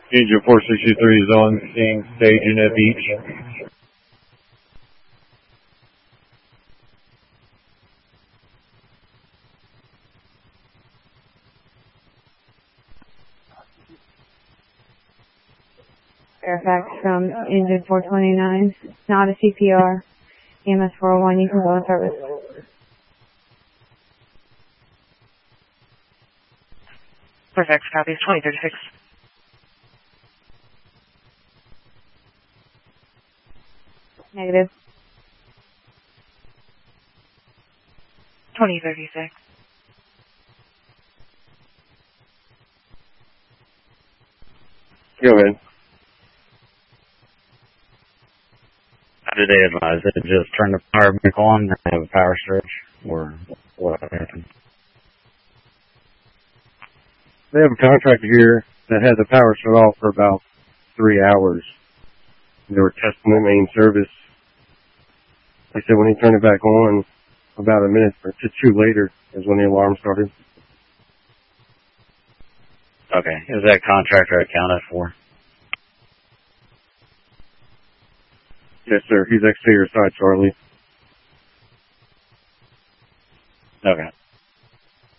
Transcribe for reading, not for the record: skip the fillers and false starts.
Angel 463 is on scene, staging at beach. Fairfax from engine 429, not a CPR, EMS 401, you can go in service. Fairfax copies 2036. Negative. 2036. Go ahead. How did they advise it? Just turn the power back on and have a power surge? Or what happened? They have a contractor here that had the power shut off for about 3 hours. They were testing the main service. They said when he turned it back on, about a minute or two later is when the alarm started. Okay. Is that contractor accounted for? Yes, sir. He's exterior side, Charlie. Okay.